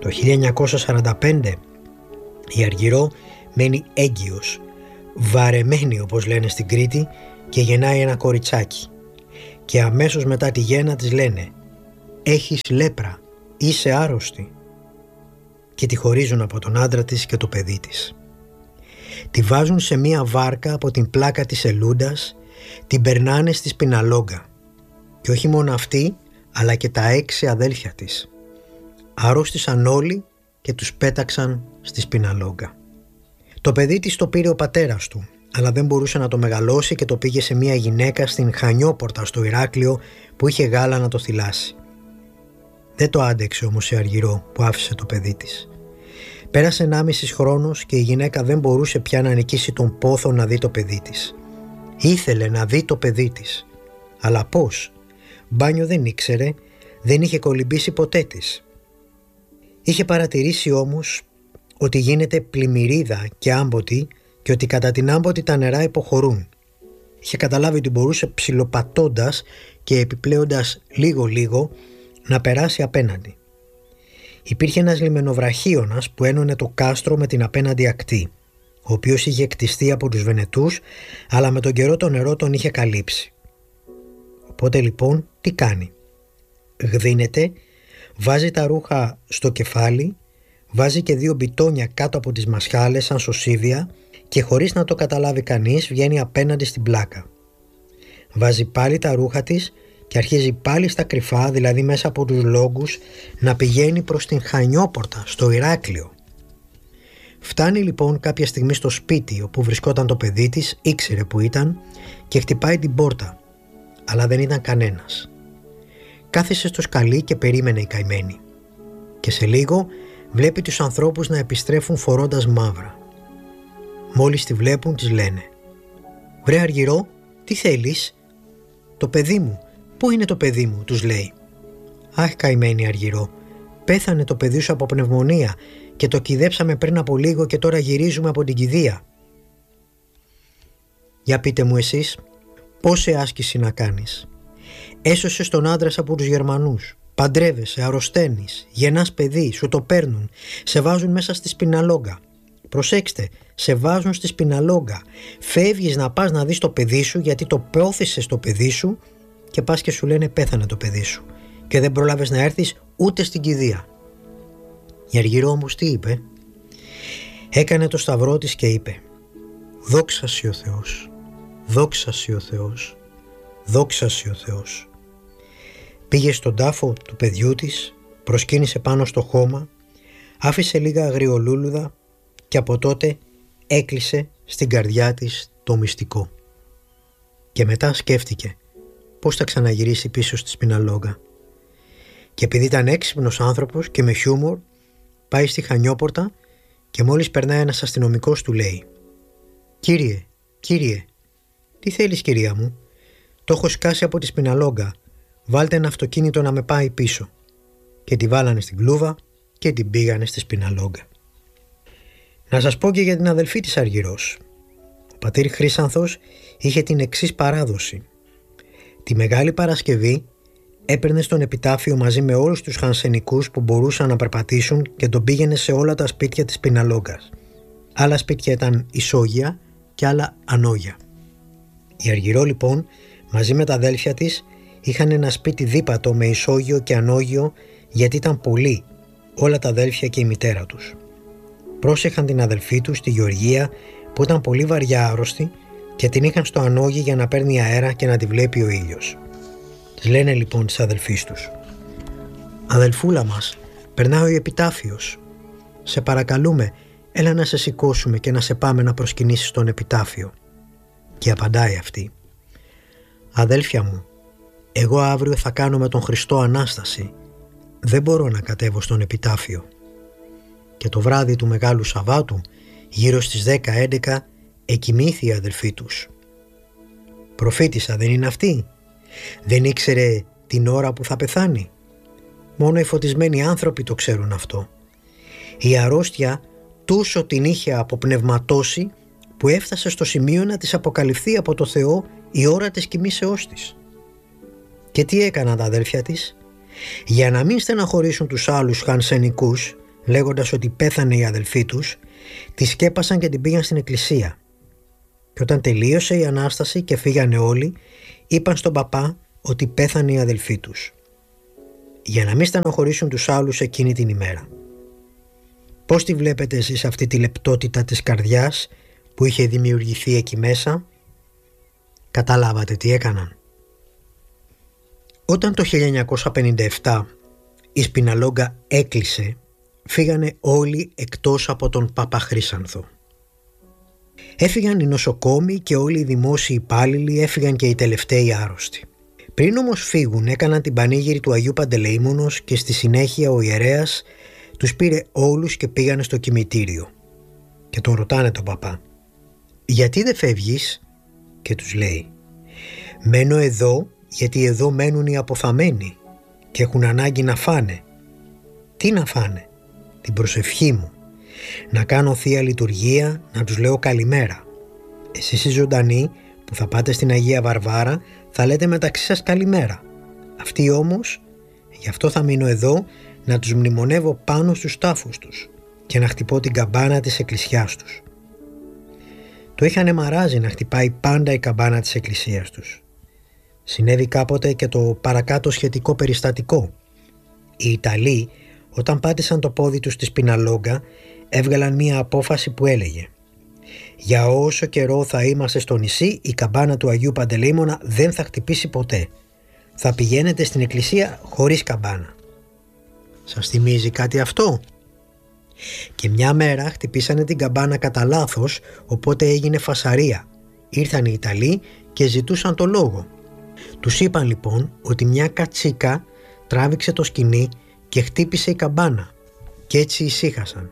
Το 1945 η Αργυρό μένει έγκυος, βαρεμένη όπως λένε στην Κρήτη, και γεννάει ένα κοριτσάκι. Και αμέσως μετά τη γέννα της λένε «Έχεις λέπρα, είσαι άρρωστη», και τη χωρίζουν από τον άντρα της και το παιδί της. Τη βάζουν σε μία βάρκα από την πλάκα της Ελούντας, την περνάνε στη Σπιναλόγκα. Και όχι μόνο αυτή, αλλά και τα 6 αδέλφια της. Αρρώστησαν όλοι και τους πέταξαν στη Σπιναλόγκα. Το παιδί της το πήρε ο πατέρας του, αλλά δεν μπορούσε να το μεγαλώσει και το πήγε σε μία γυναίκα στην Χανιόπορτα στο Ηράκλειο που είχε γάλα να το θυλάσει. Δεν το άντεξε όμως η Αργυρό που άφησε το παιδί της. Πέρασε 1,5 χρόνος και η γυναίκα δεν μπορούσε πια να νικήσει τον πόθο να δει το παιδί της. Ήθελε να δει το παιδί της. Αλλά πώς? Μπάνιο δεν ήξερε, δεν είχε κολυμπήσει ποτέ της. Είχε παρατηρήσει όμως ότι γίνεται πλημμυρίδα και άμποτη και ότι κατά την άμποτη τα νερά υποχωρούν. Είχε καταλάβει ότι μπορούσε ψιλοπατώντας και επιπλέοντας λίγο να περάσει απέναντι. Υπήρχε ένας λιμενοβραχίωνας που ένωνε το κάστρο με την απέναντι ακτή, ο οποίος είχε κτιστεί από τους Βενετούς, αλλά με τον καιρό το νερό τον είχε καλύψει. Οπότε λοιπόν τι κάνει? Γδύνεται, βάζει τα ρούχα στο κεφάλι, βάζει και 2 μπιτόνια κάτω από τις μασχάλες σαν σωσίβια και χωρίς να το καταλάβει κανείς βγαίνει απέναντι στην πλάκα. Βάζει πάλι τα ρούχα της και αρχίζει πάλι στα κρυφά, δηλαδή μέσα από τους λόγκους, να πηγαίνει προς την Χανιόπορτα στο Ηράκλειο. Φτάνει λοιπόν κάποια στιγμή στο σπίτι όπου βρισκόταν το παιδί της, ήξερε που ήταν, και χτυπάει την πόρτα, αλλά δεν ήταν κανένας. Κάθισε στο σκαλί και περίμενε η καημένη. Και σε λίγο βλέπει τους ανθρώπους να επιστρέφουν φορώντας μαύρα. Μόλις τη βλέπουν της λένε «Βρε Αργυρό, τι θέλεις?» «Το παιδί μου». «Πού είναι το παιδί μου?» τους λέει. «Αχ, καημένη Αργυρό, πέθανε το παιδί σου από πνευμονία και το κηδέψαμε πριν από λίγο και τώρα γυρίζουμε από την κηδεία». «Για πείτε μου εσείς, πόση άσκηση να κάνεις? Έσωσες τον άντρα από τους Γερμανούς, παντρεύεσαι, αρρωσταίνεις, γεννάς παιδί, σου το παίρνουν, σε βάζουν μέσα στη Σπιναλόγκα. Προσέξτε, σε βάζουν στη Σπιναλόγκα, φεύγεις να πας να δεις το παιδί σου γιατί το πόθησες το παιδί σου και πας και σου λένε πέθανε το παιδί σου και δεν πρόλαβες να έρθεις ούτε στην κηδεία». Η Αργυρό όμως τι είπε? Έκανε το σταυρό της και είπε «Δόξα σοι ο Θεός, δόξα σοι ο Θεός, δόξα σοι ο Θεός». Πήγε στον τάφο του παιδιού της, προσκύνησε πάνω στο χώμα, άφησε λίγα αγριολούλουδα και από τότε έκλεισε στην καρδιά της το μυστικό. Και μετά σκέφτηκε πώς θα ξαναγυρίσει πίσω στη Σπιναλόγκα. Και επειδή ήταν έξυπνος άνθρωπος και με χιούμορ, πάει στη Χανιόπορτα και μόλις περνάει ένας αστυνομικός του λέει «Κύριε, τι θέλεις κυρία μου? Το έχω σκάσει από τη Σπιναλόγκα, βάλτε ένα αυτοκίνητο να με πάει πίσω». Και τη βάλανε στην κλούβα και την πήγανε στη Σπιναλόγκα. Να σας πω και για την αδελφή της Αργυρός. Ο πατήρ Χρύσανθος είχε την εξής παράδοση. Τη Μεγάλη Παρασκευή έπαιρνε στον επιτάφιο μαζί με όλους τους χανσενικούς που μπορούσαν να περπατήσουν και τον πήγαινε σε όλα τα σπίτια της Σπιναλόγκας. Άλλα σπίτια ήταν ισόγεια και άλλα ανόγια. Η Αργυρό λοιπόν μαζί με τα αδέλφια της είχαν ένα σπίτι δίπατο με ισόγειο και ανόγιο γιατί ήταν πολλοί, όλα τα αδέλφια και η μητέρα τους. Πρόσεχαν την αδελφή τους, τη Γεωργία, που ήταν πολύ βαριά άρρωστη και την είχαν στο ανόγι για να παίρνει αέρα και να τη βλέπει ο ήλιος. Της λένε λοιπόν της αδελφής τους «Αδελφούλα μας, περνάει ο επιτάφιος. Σε παρακαλούμε, έλα να σε σηκώσουμε και να σε πάμε να προσκυνήσεις στον επιτάφιο». Και απαντάει αυτή «Αδέλφια μου, εγώ αύριο θα κάνω με τον Χριστό Ανάσταση. Δεν μπορώ να κατέβω στον επιτάφιο». Και το βράδυ του Μεγάλου Σαββάτου, γύρω στις 10-11, εκοιμήθη η αδελφή τους. Προφήτισσα δεν είναι αυτή? Δεν ήξερε την ώρα που θα πεθάνει? Μόνο οι φωτισμένοι άνθρωποι το ξέρουν αυτό. Η αρρώστια τόσο την είχε αποπνευματώσει που έφτασε στο σημείο να της αποκαλυφθεί από το Θεό η ώρα της κοιμήσεώς της. Και τι έκαναν τα αδέλφια της? Για να μην στεναχωρήσουν τους άλλους χανσενικούς, λέγοντας ότι πέθανε η αδελφή τους, τη σκέπασαν και την πήγαν στην εκκλησία. Και όταν τελείωσε η Ανάσταση και φύγανε όλοι, είπαν στον παπά ότι πέθανε η αδελφή τους, για να μην στενοχωρήσουν τους άλλους εκείνη την ημέρα. Πώς τη βλέπετε εσείς αυτή τη λεπτότητα της καρδιάς που είχε δημιουργηθεί εκεί μέσα? Καταλάβατε τι έκαναν? Όταν το 1957 η Σπιναλόγκα έκλεισε, φύγανε όλοι εκτός από τον Παπαχρήσανθο. Έφυγαν οι νοσοκόμοι και όλοι οι δημόσιοι υπάλληλοι, έφυγαν και οι τελευταίοι άρρωστοι. Πριν όμως φύγουν, έκαναν την πανήγυρη του Αγίου Παντελεήμονος και στη συνέχεια ο ιερέας τους πήρε όλους και πήγανε στο κημητήριο. Και τον ρωτάνε τον παπά, «Γιατί δεν φεύγεις?» Και τους λέει, «Μένω εδώ γιατί εδώ μένουν οι αποθαμένοι και έχουν ανάγκη να φάνε». «Τι να φάνε?» «Την προσευχή μου. Να κάνω θεία λειτουργία, να τους λέω καλημέρα. Εσείς οι ζωντανοί που θα πάτε στην Αγία Βαρβάρα θα λέτε μεταξύ σας καλημέρα. Αυτοί όμως, γι' αυτό θα μείνω εδώ να τους μνημονεύω πάνω στους τάφους τους και να χτυπώ την καμπάνα της εκκλησιάς τους». Το είχανε μαράζει να χτυπάει πάντα η καμπάνα της εκκλησίας τους. Συνέβη κάποτε και το παρακάτω σχετικό περιστατικό. Οι Ιταλοί, όταν πάτησαν το πόδι τους στη Σπιναλόγκα, έβγαλαν μία απόφαση που έλεγε, «Για όσο καιρό θα είμαστε στο νησί, η καμπάνα του Αγίου Παντελεήμωνα δεν θα χτυπήσει ποτέ. Θα πηγαίνετε στην εκκλησία χωρίς καμπάνα». Σας θυμίζει κάτι αυτό? Και μια μέρα χτυπήσανε την καμπάνα κατά λάθος, οπότε έγινε φασαρία. Ήρθαν οι Ιταλοί και ζητούσαν το λόγο. Τους είπαν λοιπόν ότι μια κατσίκα τράβηξε το σκοινί και χτύπησε η καμπάνα και έτσι ησύχασαν.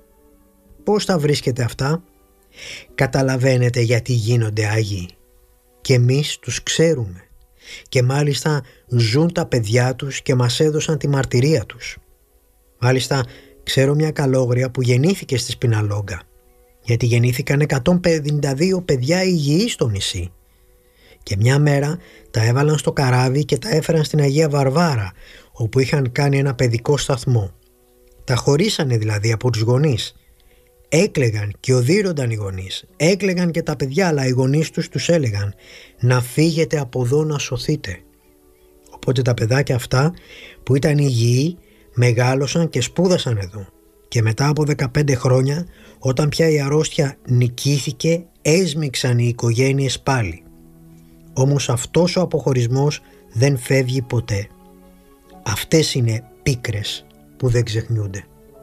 Πώς τα βρίσκετε αυτά? Καταλαβαίνετε γιατί γίνονται Άγιοι? Και εμείς τους ξέρουμε και μάλιστα ζουν τα παιδιά τους και μας έδωσαν τη μαρτυρία τους. Μάλιστα ξέρω μια καλόγρια που γεννήθηκε στη Σπιναλόγκα, γιατί γεννήθηκαν 152 παιδιά υγιείς στο νησί. Και μια μέρα τα έβαλαν στο καράβι και τα έφεραν στην Αγία Βαρβάρα, όπου είχαν κάνει ένα παιδικό σταθμό. Τα χωρίσανε δηλαδή από τους γονείς. Έκλαιγαν και οδύρονταν οι γονείς. Έκλαιγαν και τα παιδιά, αλλά οι γονείς τους έλεγαν να φύγετε από εδώ να σωθείτε. Οπότε τα παιδάκια αυτά που ήταν υγιεί μεγάλωσαν και σπούδασαν εδώ. Και μετά από 15 χρόνια, όταν πια η αρρώστια νικήθηκε, έσμιξαν οι οικογένειες πάλι. Όμως αυτός ο αποχωρισμός δεν φεύγει ποτέ. Αυτές είναι πίκρες που δεν ξεχνιούνται.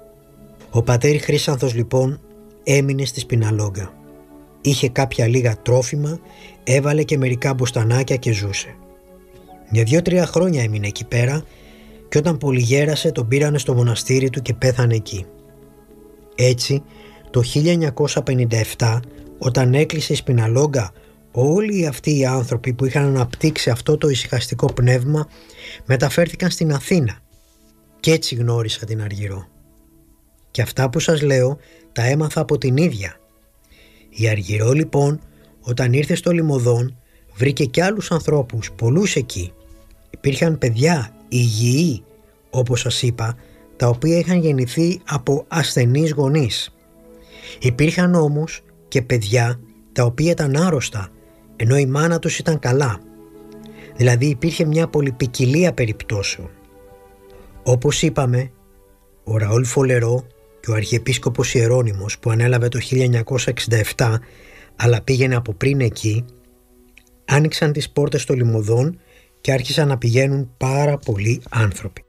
Ο πατέρ Χρήσανθος λοιπόν έμεινε στη Σπιναλόγκα. Είχε κάποια λίγα τρόφιμα, έβαλε και μερικά μποστανάκια και ζούσε. Για 2-3 χρόνια έμεινε εκεί πέρα και όταν πολυγέρασε τον πήρανε στο μοναστήρι του και πέθανε εκεί. Έτσι το 1957 όταν έκλεισε η Σπιναλόγκα, όλοι αυτοί οι άνθρωποι που είχαν αναπτύξει αυτό το ησυχαστικό πνεύμα μεταφέρθηκαν στην Αθήνα και έτσι γνώρισα την Αργυρό. Και αυτά που σας λέω τα έμαθα από την ίδια. Η Αργυρό λοιπόν όταν ήρθε στο Λιμωδόν βρήκε και άλλους ανθρώπους, πολλούς εκεί. Υπήρχαν παιδιά υγιεί, όπως σας είπα, τα οποία είχαν γεννηθεί από ασθενείς γονείς. Υπήρχαν όμως και παιδιά τα οποία ήταν άρρωστα, ενώ η μάνα τους ήταν καλά. Δηλαδή υπήρχε μια πολυπικιλία περιπτώσεων. Όπως είπαμε, ο Ραούλ Φολερό και ο Αρχιεπίσκοπος Ιερώνυμος που ανέλαβε το 1967 αλλά πήγαινε από πριν εκεί, άνοιξαν τις πόρτες στο Λιμωδόν και άρχισαν να πηγαίνουν πάρα πολλοί άνθρωποι.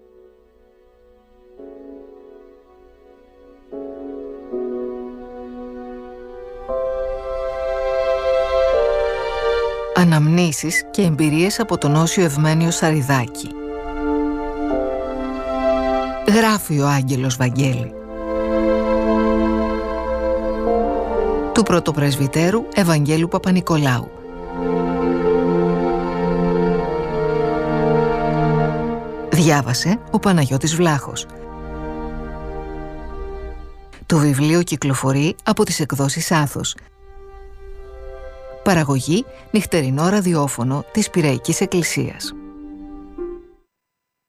Αναμνήσεις και εμπειρίες από τον Όσιο Ευμένιο Σαριδάκη. Γράφει ο Άγγελος Βαγγέλη. Του Πρωτοπρεσβυτέρου Ευαγγέλου Παπανικολάου. Διάβασε ο Παναγιώτης Βλάχος. Το βιβλίο κυκλοφορεί από τις εκδόσεις Άθος. Παραγωγή νυχτερινό ραδιόφωνο της Πειραϊκής Εκκλησίας.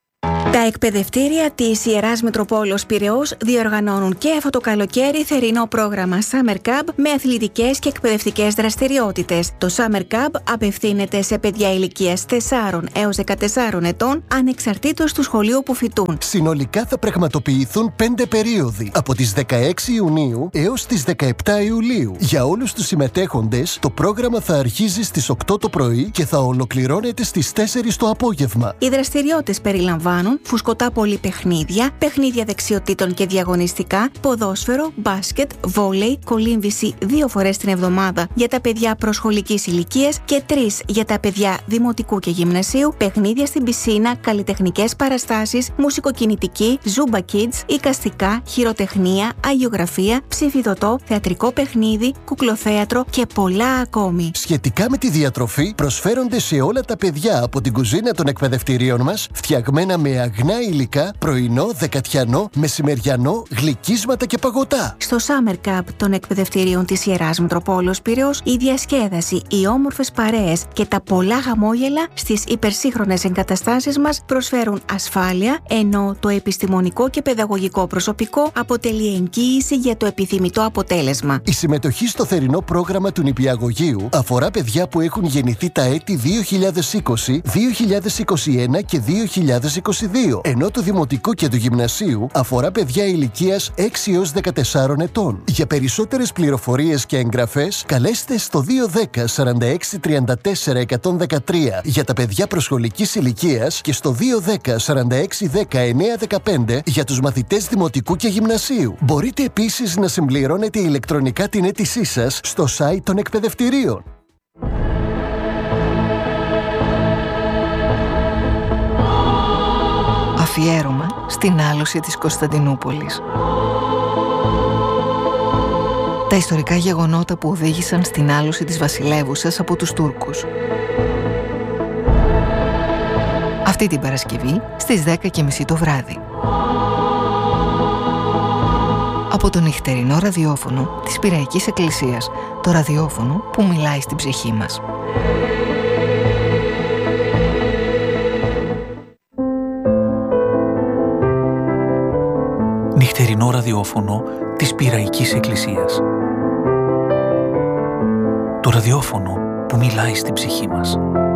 Τα εκπαιδευτήρια της Ιεράς Μητροπόλεως Πειραιώς διοργανώνουν και αυτό το καλοκαίρι θερινό πρόγραμμα Summer Camp με αθλητικές και εκπαιδευτικές δραστηριότητες. Το Summer Camp απευθύνεται σε παιδιά ηλικίας 4 έως 14 ετών, ανεξαρτήτως του σχολείου που φοιτούν. Συνολικά θα πραγματοποιηθούν 5 περίοδοι, από τις 16 Ιουνίου έως τις 17 Ιουλίου. Για όλους τους συμμετέχοντες, το πρόγραμμα θα αρχίζει στις 8 το πρωί και θα ολοκληρώνεται στις 4 το απόγευμα. Οι δραστηριότητες περιλαμβάνουν φουσκωτά πολυπαιχνίδια, παιχνίδια δεξιοτήτων και διαγωνιστικά, ποδόσφαιρο, μπάσκετ, βόλεϊ, κολύμβηση 2 φορές την εβδομάδα για τα παιδιά προσχολικής ηλικίας και 3 για τα παιδιά δημοτικού και γυμνασίου, παιχνίδια στην πισίνα, καλλιτεχνικές παραστάσεις, μουσικοκινητική, Zumba Kids, εικαστικά, χειροτεχνία, αγιογραφία, ψηφιδωτό, θεατρικό παιχνίδι, κουκλοθέατρο και πολλά ακόμη. Σχετικά με τη διατροφή, προσφέρονται σε όλα τα παιδιά από την κουζίνα των εκπαιδευτηρίων μας, φτιαγμένα με αγνά υλικά, πρωινό, δεκατιανό, μεσημεριανό, γλυκίσματα και παγωτά. Στο Summer Camp των εκπαιδευτηρίων της Ιεράς Μητροπόλεως Πειραιώς, η διασκέδαση, οι όμορφες παρέες και τα πολλά χαμόγελα στις υπερσύγχρονες εγκαταστάσεις μας προσφέρουν ασφάλεια, ενώ το επιστημονικό και παιδαγωγικό προσωπικό αποτελεί εγγύηση για το επιθυμητό αποτέλεσμα. Η συμμετοχή στο θερινό πρόγραμμα του νηπιαγωγείου αφορά παιδιά που έχουν γεννηθεί τα έτη 2020, 2021 και 2022, ενώ το δημοτικό και του γυμνασίου αφορά παιδιά ηλικίας 6 έως 14 ετών. Για περισσότερες πληροφορίες και εγγραφές, καλέστε στο 210 46 34 113 για τα παιδιά προσχολικής ηλικίας και στο 210 46 19 15 για τους μαθητές δημοτικού και γυμνασίου. Μπορείτε επίσης να συμπληρώνετε ηλεκτρονικά την αίτησή σας στο site των εκπαιδευτηρίων. Αφιέρωμα στην άλωση της Κωνσταντινούπολης. Τα ιστορικά γεγονότα που οδήγησαν στην άλωση της βασιλεύουσας από τους Τούρκους. Αυτή την Παρασκευή στις 10:30 το βράδυ. Από το νυχτερινό ραδιόφωνο της Πειραϊκής Εκκλησίας, το ραδιόφωνο που μιλάει στην ψυχή μας. Νυχτερινό ραδιόφωνο της Πειραϊκής Εκκλησίας. Το ραδιόφωνο που μιλάει στην ψυχή μας.